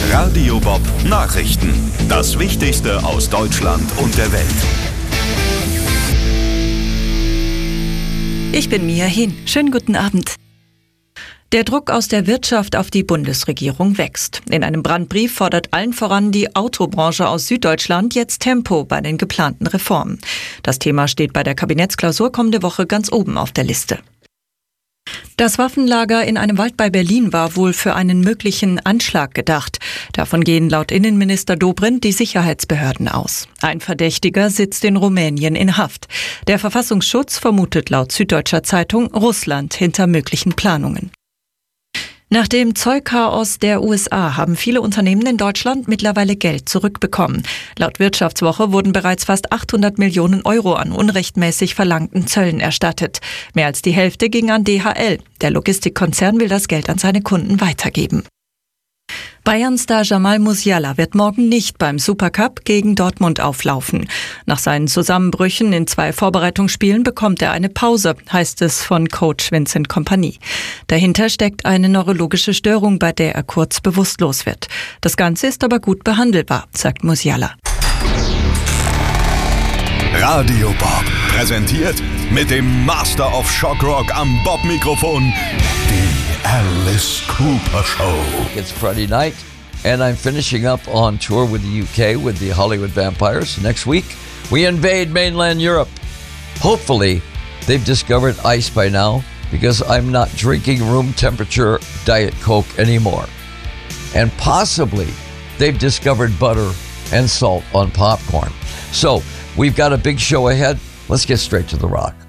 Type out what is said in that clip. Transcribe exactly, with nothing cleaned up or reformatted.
Radio Bob Nachrichten. Das Wichtigste aus Deutschland und der Welt. Ich bin Mia Hin. Schönen guten Abend. Der Druck aus der Wirtschaft auf die Bundesregierung wächst. In einem Brandbrief fordert allen voran die Autobranche aus Süddeutschland jetzt Tempo bei den geplanten Reformen. Das Thema steht bei der Kabinettsklausur kommende Woche ganz oben auf der Liste. Das Waffenlager in einem Wald bei Berlin war wohl für einen möglichen Anschlag gedacht. Davon gehen laut Innenminister Dobrindt die Sicherheitsbehörden aus. Ein Verdächtiger sitzt in Rumänien in Haft. Der Verfassungsschutz vermutet laut Süddeutscher Zeitung Russland hinter möglichen Planungen. Nach dem Zollchaos der U S A haben viele Unternehmen in Deutschland mittlerweile Geld zurückbekommen. Laut Wirtschaftswoche wurden bereits fast achthundert Millionen Euro an unrechtmäßig verlangten Zöllen erstattet. Mehr als die Hälfte ging an D H L. Der Logistikkonzern will das Geld an seine Kunden weitergeben. Bayern-Star Jamal Musiala wird morgen nicht beim Supercup gegen Dortmund auflaufen. Nach seinen Zusammenbrüchen in zwei Vorbereitungsspielen bekommt er eine Pause, heißt es von Coach Vincent Kompany. Dahinter steckt eine neurologische Störung, bei der er kurz bewusstlos wird. Das Ganze ist aber gut behandelbar, sagt Musiala. Radio Bob präsentiert mit dem Master of Shock Rock am Bob-Mikrofon die Alice Cooper Show. It's Friday night and I'm finishing up on tour with the U K with the Hollywood Vampires. Next week we invade mainland Europe. Hopefully they've discovered ice by now because I'm not drinking room temperature Diet Coke anymore. And possibly they've discovered butter and salt on popcorn. So we've got a big show ahead. Let's get straight to the rock.